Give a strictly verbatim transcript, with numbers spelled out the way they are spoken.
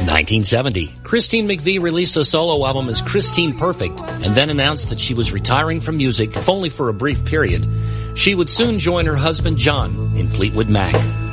nineteen seventy, Christine McVie released a solo album as Christine Perfect and then announced that she was retiring from music, if only for a brief period. She would soon join her husband John in Fleetwood Mac.